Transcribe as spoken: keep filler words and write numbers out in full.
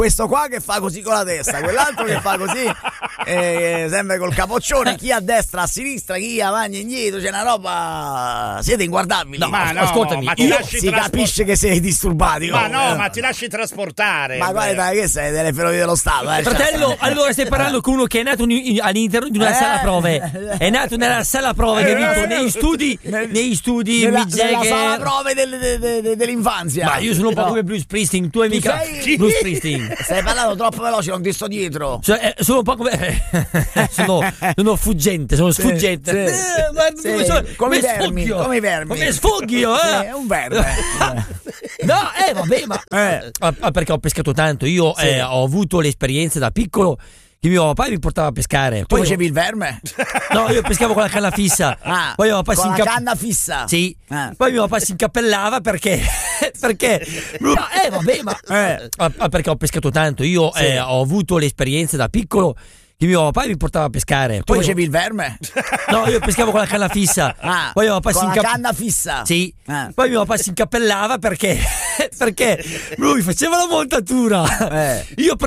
questo qua che fa così con la testa, quell'altro che fa così, eh, sempre col capoccione, chi a destra, a sinistra, chi avanti e indietro, c'è una roba, siete inguardabili. No, ma no, ascoltami, ma ti io, lasci si trasport- capisce che sei disturbato. Ma no, ma ti lasci trasportare. Ma guarda, che sei delle ferrovie dello Stato, eh? Fratello, allora stai parlando con uno che è nato in- in- all'interno di una Eh. sala prove. È nato nella sala prove, capito? Negli studi, negli studi Nella, Mick nella Jagger. sala prove del- de- de- de- dell'infanzia. Ma io sono un po' No. come Bruce Springsteen, tu hai Tu mica sei- Bruce Springsteen. Stai parlando troppo veloce, non ti sto dietro. Cioè, eh, sono un po' come. sono, sono fuggente, sono Sì, sfuggente. sì. Eh, guarda Sì, come sono- come i come vermi, sfoggio. come i vermi. Come sfoggio, Sì, eh? è un verme. No, eh, vabbè, ma. Eh. Ah, ah, perché ho pescato tanto. Io Sì. eh, ho avuto l'esperienza da piccolo che mio papà mi portava a pescare. Tu Poi facevi il verme? No, io pescavo con la canna fissa. Ah, Poi mio papà con si la inca- canna fissa? Sì. Ah. Poi mio papà si incappellava perché. perché. No, eh, vabbè, ma. Eh. Ah, ah, perché ho pescato tanto. Io Sì. eh, ho avuto l'esperienza da piccolo che mio papà mi portava a pescare. Tu Poi facevi il verme? No, io pescavo con la canna fissa. Ah, Poi mio papà con si la incapp- canna fissa? Sì. Ah. Poi mio papà si incappellava perché. perché lui faceva la montatura. Eh. Io